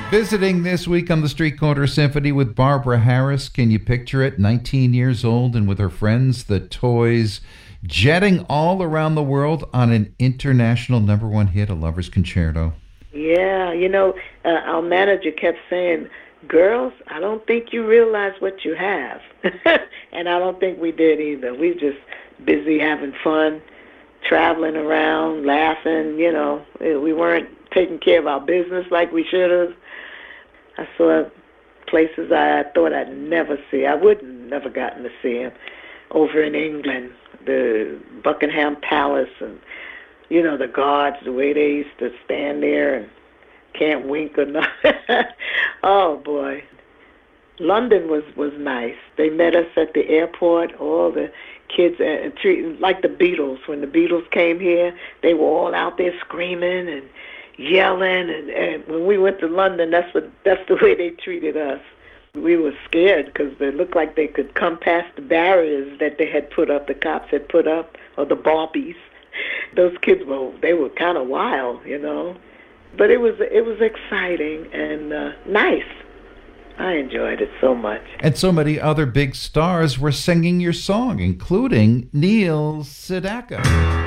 Visiting this week on the Street Corner Symphony with Barbara Harris. Can you picture it? 19 years old and with her friends, the Toys, jetting all around the world on an international number one hit, A Lover's Concerto. Yeah, our manager kept saying, girls, I don't think you realize what you have. And I don't think we did either. We just busy having fun, traveling around, laughing, We weren't taking care of our business like we should have. I saw places I thought I'd never see. I would never gotten to see them. Over in England, the Buckingham Palace, and the guards, the way they used to stand there and can't wink or nothing. Oh boy, London was nice. They met us at the airport. All the kids treated like the Beatles. When the Beatles came here, they were all out there screaming and yelling, and when we went to London, that's the way they treated us. We were scared because they looked like they could come past the barriers that the cops had put up, or the Barbies. Those kids were kind of wild, But it was exciting and nice. I enjoyed it so much. And so many other big stars were singing your song, including Neil Sedaka.